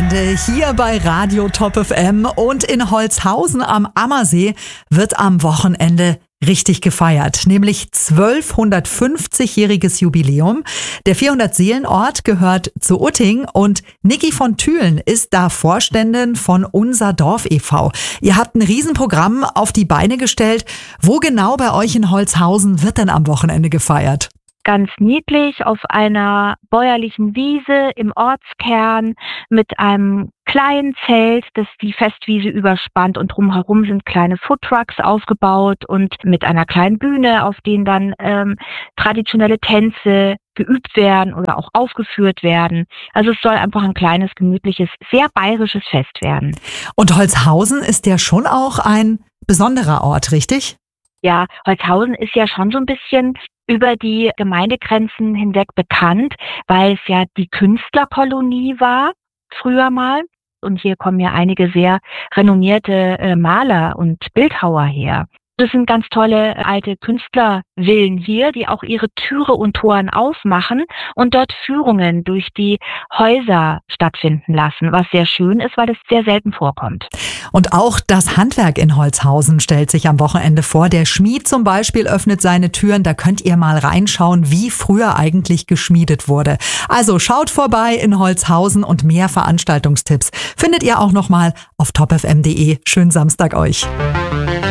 Wochenende hier bei Radio Top FM und in Holzhausen am Ammersee wird am Wochenende richtig gefeiert, nämlich 1250-jähriges Jubiläum. Der 400-Seelen-Ort gehört zu Utting und Niki von Thülen ist da Vorständin von Unser Dorf e.V. Ihr habt ein Riesenprogramm auf die Beine gestellt. Wo genau bei euch in Holzhausen wird denn am Wochenende gefeiert? Ganz niedlich auf einer bäuerlichen Wiese im Ortskern mit einem kleinen Zelt, das die Festwiese überspannt, und drumherum sind kleine Foodtrucks aufgebaut und mit einer kleinen Bühne, auf denen dann traditionelle Tänze geübt werden oder auch aufgeführt werden. Also es soll einfach ein kleines, gemütliches, sehr bayerisches Fest werden. Und Holzhausen ist ja schon auch ein besonderer Ort, richtig? Ja, Holzhausen ist ja schon so ein bisschen über die Gemeindegrenzen hinweg bekannt, weil es ja die Künstlerkolonie war, früher mal. Und hier kommen ja einige sehr renommierte Maler und Bildhauer her. Das sind ganz tolle alte Künstlervillen hier, die auch ihre Türe und Toren aufmachen und dort Führungen durch die Häuser stattfinden lassen, was sehr schön ist, weil es sehr selten vorkommt. Und auch das Handwerk in Holzhausen stellt sich am Wochenende vor. Der Schmied zum Beispiel öffnet seine Türen. Da könnt ihr mal reinschauen, wie früher eigentlich geschmiedet wurde. Also schaut vorbei in Holzhausen und mehr Veranstaltungstipps findet ihr auch noch mal auf topfm.de. Schönen Samstag euch.